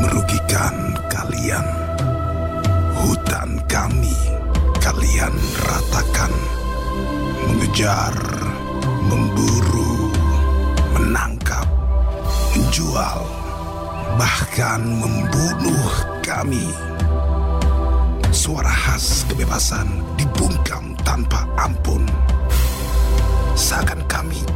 merugikan kalian. Hutan kami kalian ratakan, mengejar, memburu, menangkap, menjual, bahkan membunuh kami. Suara khas kebebasan dibungkam tanpa ampun. Seakan kami